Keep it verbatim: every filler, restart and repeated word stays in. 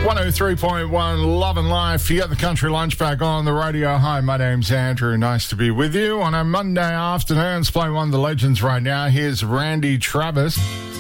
one oh three point one Love and Life. You got the Country Lunch back on the radio. Hi, my name's Andrew. Nice to be with you on a Monday afternoon. Let's play one of the legends right now. Here's Randy Travis.